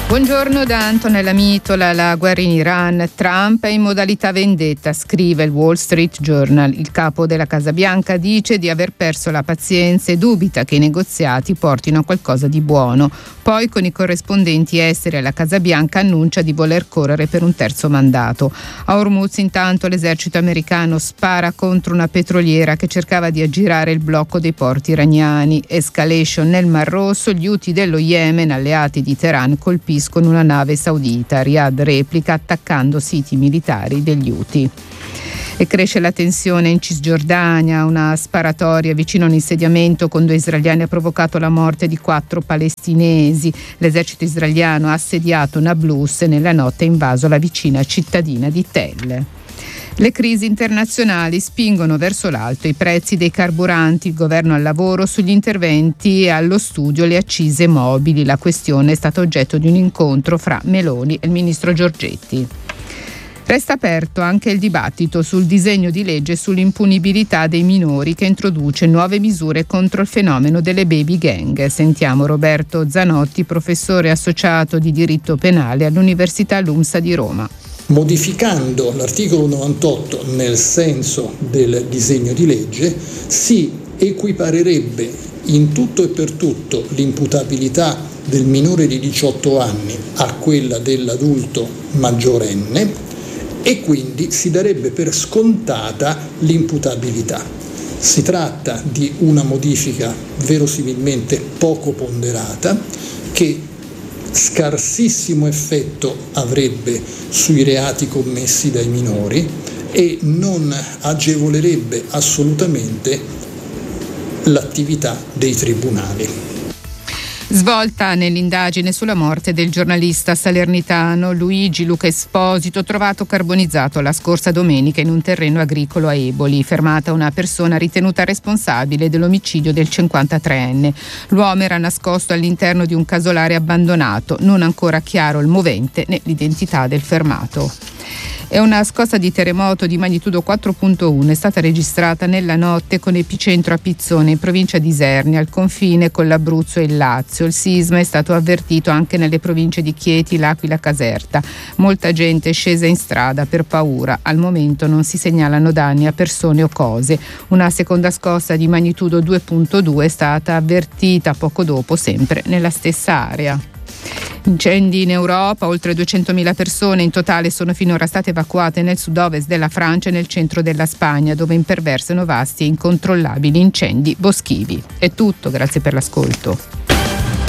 Buongiorno da Antonella Mitola. La guerra in Iran, Trump è in modalità vendetta, scrive il Wall Street Journal. Il capo della Casa Bianca dice di aver perso la pazienza e dubita che i negoziati portino a qualcosa di buono. Poi con i corrispondenti esteri alla Casa Bianca annuncia di voler correre per un terzo mandato. A Hormuz intanto l'esercito americano spara contro una petroliera che cercava di aggirare il blocco dei porti iraniani. Escalation nel Mar Rosso, gli Houthi dello Yemen, alleati di Teheran, colpiscono una nave saudita. Riyadh replica attaccando siti militari degli Houthi. E cresce la tensione in Cisgiordania. Una sparatoria vicino a un insediamento con 2 israeliani ha provocato la morte di 4 palestinesi. L'esercito israeliano ha assediato Nablus e nella notte ha invaso la vicina cittadina di Tell. Le crisi internazionali spingono verso l'alto i prezzi dei carburanti, il governo al lavoro sugli interventi e allo studio le accise mobili. La questione è stata oggetto di un incontro fra Meloni e il ministro Giorgetti. Resta aperto anche il dibattito sul disegno di legge sull'impunibilità dei minori che introduce nuove misure contro il fenomeno delle baby gang. Sentiamo Roberto Zanotti, professore associato di diritto penale all'Università LUMSA di Roma. Modificando l'articolo 98 nel senso del disegno di legge si equiparerebbe in tutto e per tutto l'imputabilità del minore di 18 anni a quella dell'adulto maggiorenne e quindi si darebbe per scontata l'imputabilità. Si tratta di una modifica verosimilmente poco ponderata che scarsissimo effetto avrebbe sui reati commessi dai minori e non agevolerebbe assolutamente l'attività dei tribunali. Svolta nell'indagine sulla morte del giornalista salernitano Luigi Luca Esposito, trovato carbonizzato la scorsa domenica in un terreno agricolo a Eboli. Fermata una persona ritenuta responsabile dell'omicidio del 53enne. L'uomo era nascosto all'interno di un casolare abbandonato, non ancora chiaro il movente né l'identità del fermato. E una scossa di terremoto di magnitudo 4.1 è stata registrata nella notte con epicentro a Pizzone, in provincia di Isernia, al confine con l'Abruzzo e il Lazio. Il sisma è stato avvertito anche nelle province di Chieti, L'Aquila, Caserta. Molta gente è scesa in strada per paura. Al momento non si segnalano danni a persone o cose. Una seconda scossa di magnitudo 2.2 è stata avvertita poco dopo, sempre nella stessa area. Incendi in Europa, oltre 200.000 persone in totale sono finora state evacuate nel sud-ovest della Francia e nel centro della Spagna, dove imperversano vasti e incontrollabili incendi boschivi. È tutto, grazie per l'ascolto.